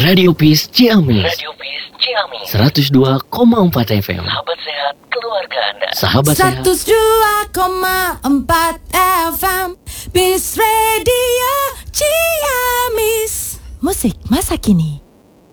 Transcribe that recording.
Radio Peace Ciamis. Radio Peace Ciamis. 102,4 FM. Sahabat sehat keluarga Anda. Sahabat sehat. 102,4 FM. Peace Radio Ciamis. Musik masa kini.